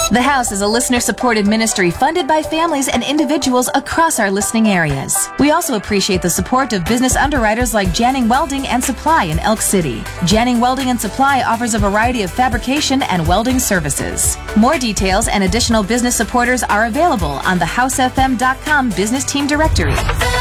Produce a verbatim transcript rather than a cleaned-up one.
The House is a listener-supported ministry funded by families and individuals across our listening areas. We also appreciate the support of business underwriters like Janning Welding and Supply in Elk City. Janning Welding and Supply offers a variety of fabrication and welding services. More details and additional business supporters are available on the house f m dot com business team directory.